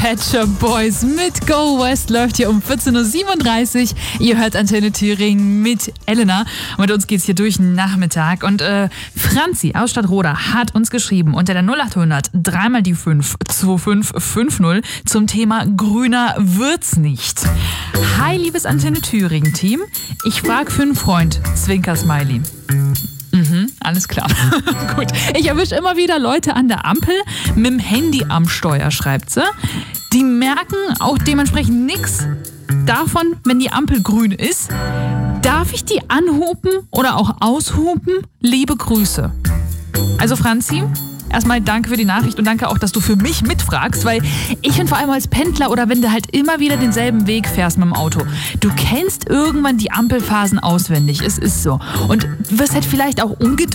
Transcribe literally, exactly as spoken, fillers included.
Pet Shop Boys mit Go West läuft hier um vierzehn Uhr siebenunddreißig. Ihr hört Antenne Thüringen mit Elena. Mit uns geht's hier durch den Nachmittag. Und äh, Franzi aus Stadtroda hat uns geschrieben unter der null acht hundert dreimal die fünf zwei fünf fünf null zum Thema grüner wird's nicht. Hi, liebes Antenne Thüringen Team. Ich frag für einen Freund. Zwinker Smiley. Mhm, alles klar. Gut. Ich erwische immer wieder Leute an der Ampel mit dem Handy am Steuer, schreibt sie. Die merken auch dementsprechend nichts davon, wenn die Ampel grün ist. Darf ich die anhupen oder auch aushupen? Liebe Grüße. Also Franzi, erstmal danke für die Nachricht und danke auch, dass du für mich mitfragst, weil ich finde vor allem als Pendler oder wenn du halt immer wieder denselben Weg fährst mit dem Auto, du kennst irgendwann die Ampelphasen auswendig, es ist so. Und wirst halt vielleicht auch ungeduldig